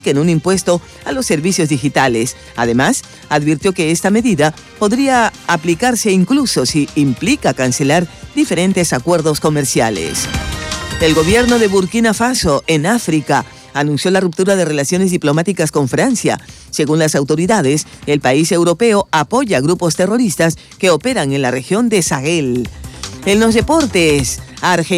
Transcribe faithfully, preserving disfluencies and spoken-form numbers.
en un impuesto a los servicios digitales. Además, advirtió que esta medida podría aplicarse incluso si implica cancelar diferentes acuerdos comerciales. El gobierno de Burkina Faso, en África, anunció la ruptura de relaciones diplomáticas con Francia. Según las autoridades, el país europeo apoya a grupos terroristas que operan en la región de Sahel. En los deportes, Argentina